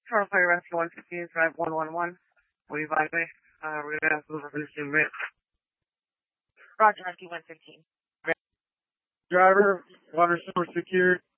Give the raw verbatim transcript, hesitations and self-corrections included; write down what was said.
Charles Fire Rescue one fifteen, drive one one one. What do you advise me? Uh, we're gonna have to move over this unit. Roger, Rescue one fifteen. Driver, water source secured.